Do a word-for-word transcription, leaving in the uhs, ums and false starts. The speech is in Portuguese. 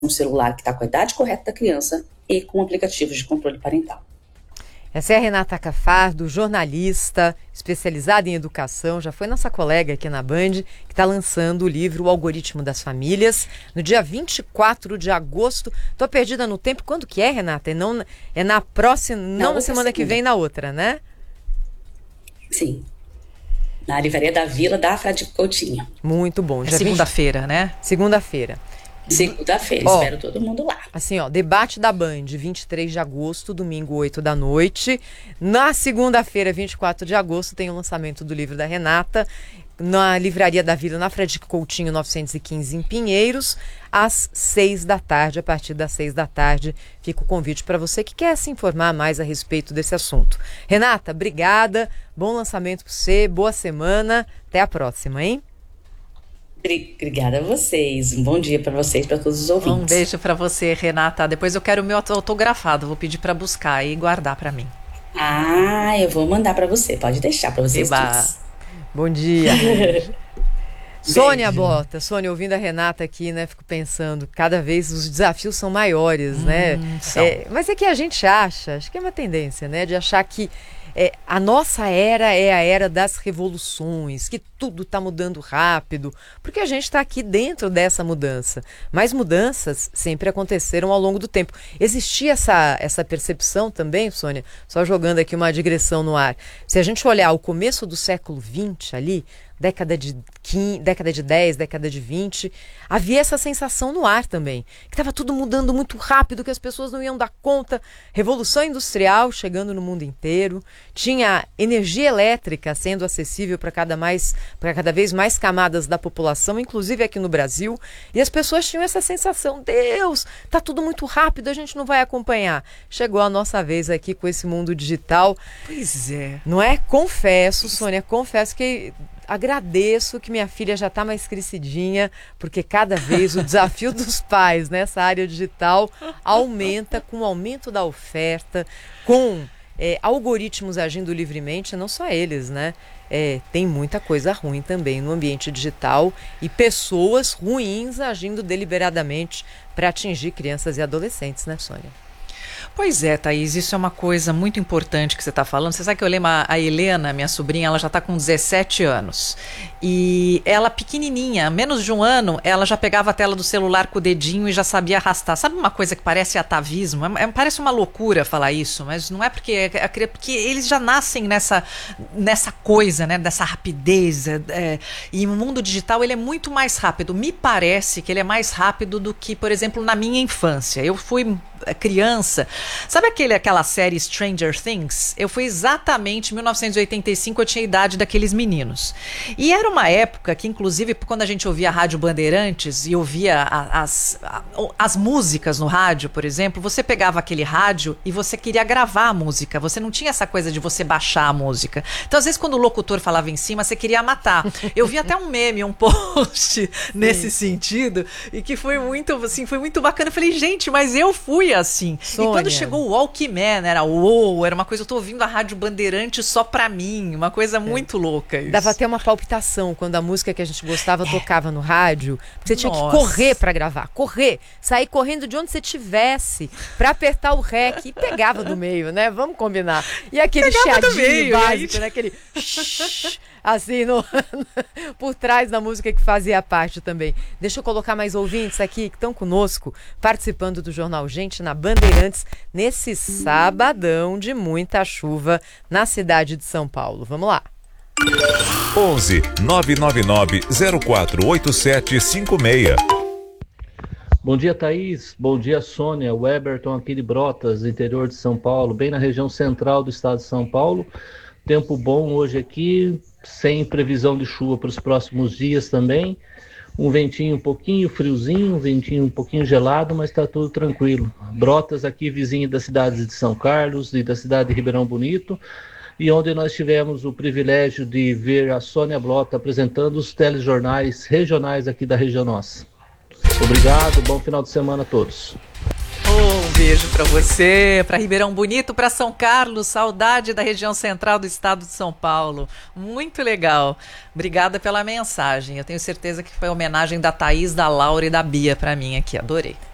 um celular que está com a idade correta da criança e com aplicativos de controle parental. Essa é a Renata Cafardo, jornalista especializada em educação, já foi nossa colega aqui na Band, que está lançando o livro O Algoritmo das Famílias, no dia vinte e quatro de agosto. Estou perdida no tempo. Quando que é, Renata? É, não, é na próxima, não na, na semana segunda. Que vem, na outra, né? Sim. Na Livraria da Vila, da Fradique Coutinho. Muito bom. É segunda-feira, né? Segunda-feira. Segunda-feira, ó, espero todo mundo lá. Assim, ó, debate da Band, vinte e três de agosto, domingo, oito da noite. Na segunda-feira, vinte e quatro de agosto, tem o lançamento do livro da Renata, na Livraria da Vila, na Fradique Coutinho, novecentos e quinze, em Pinheiros, às seis da tarde. A partir das seis da tarde, fica o convite para você que quer se informar mais a respeito desse assunto. Renata, obrigada, bom lançamento para você, boa semana, até a próxima, hein? Obrigada a vocês. Um bom dia para vocês, para todos os ouvintes. Um beijo para você, Renata. Depois eu quero o meu autografado. Vou pedir para buscar e guardar para mim. Ah, eu vou mandar para você. Pode deixar para vocês. Bom dia. Sônia Bota. Sônia, ouvindo a Renata aqui, né? Fico pensando, cada vez os desafios são maiores, hum, né? É, mas é que a gente acha, acho que é uma tendência, né? De achar que É, a nossa era é a era das revoluções, que tudo está mudando rápido, porque a gente está aqui dentro dessa mudança. Mas mudanças sempre aconteceram ao longo do tempo. Existia essa, essa percepção também, Sônia, só jogando aqui uma digressão no ar. Se a gente olhar o começo do século vinte ali, década de quinze, década de dez, década de vinte, havia essa sensação no ar também, que estava tudo mudando muito rápido, que as pessoas não iam dar conta. Revolução industrial chegando no mundo inteiro, tinha energia elétrica sendo acessível para cada, mais, para cada vez mais camadas da população, inclusive aqui no Brasil, e as pessoas tinham essa sensação, Deus, está tudo muito rápido, a gente não vai acompanhar. Chegou a nossa vez aqui com esse mundo digital. Pois é. Não é? Confesso, Sônia, confesso que agradeço que minha filha já está mais crescidinha, porque cada vez o desafio dos pais nessa área digital aumenta com o aumento da oferta, com é, algoritmos agindo livremente, não só eles, né? É, tem muita coisa ruim também no ambiente digital e pessoas ruins agindo deliberadamente para atingir crianças e adolescentes, né, Sônia? Pois é, Thaís, isso é uma coisa muito importante que você está falando. Você sabe que eu lembro a Helena, minha sobrinha, ela já está com dezessete anos. E ela pequenininha, menos de um ano, ela já pegava a tela do celular com o dedinho e já sabia arrastar. Sabe uma coisa que parece atavismo? É, é, parece uma loucura falar isso, mas não é porque, é, é porque eles já nascem nessa, nessa coisa, né, dessa rapidez. É, e o mundo digital ele é muito mais rápido. Me parece que ele é mais rápido do que, por exemplo, na minha infância. Eu fui criança. Sabe aquele, aquela série Stranger Things? Eu fui exatamente em mil novecentos e oitenta e cinco, eu tinha a idade daqueles meninos. E era uma época que, inclusive, quando a gente ouvia a Rádio Bandeirantes e ouvia a, as, a, as músicas no rádio, por exemplo, você pegava aquele rádio e você queria gravar a música. Você não tinha essa coisa de você baixar a música. Então, às vezes, quando o locutor falava em cima, você queria matar. Eu vi até um meme, um post nesse sentido, e que foi muito, assim, foi muito bacana. Eu falei, gente, mas eu fui assim. Sônia. E quando chegou o Walkman, era uou, era uma coisa, eu tô ouvindo a Rádio Bandeirante só pra mim, uma coisa é. muito louca isso. Dava até uma palpitação quando a música que a gente gostava é. tocava no rádio, você tinha Nossa. que correr pra gravar, correr, sair correndo de onde você tivesse pra apertar o rec e pegava do meio, né? Vamos combinar. E aquele pegava chiadinho básico, né? Aquele assim, no, por trás da música que fazia parte também. Deixa eu colocar mais ouvintes aqui que estão conosco, participando do Jornal Gente na Bandeirantes, nesse sabadão de muita chuva na cidade de São Paulo. Vamos lá. onze nove nove nove zero quatro oito sete cinco seis. Bom dia, Thaís. Bom dia, Sônia. O Eberton aqui de Brotas, interior de São Paulo, bem na região central do estado de São Paulo. Tempo bom hoje aqui, sem previsão de chuva para os próximos dias também. Um ventinho um pouquinho friozinho, um ventinho um pouquinho gelado, mas está tudo tranquilo. Brotas aqui, vizinho da cidade de São Carlos e da cidade de Ribeirão Bonito, e onde nós tivemos o privilégio de ver a Sônia Blota apresentando os telejornais regionais aqui da região nossa. Obrigado, bom final de semana a todos. Um beijo para você, para Ribeirão Bonito, para São Carlos, saudade da região central do estado de São Paulo. Muito legal. Obrigada pela mensagem. Eu tenho certeza que foi homenagem da Thaís, da Laura e da Bia para mim aqui. Adorei.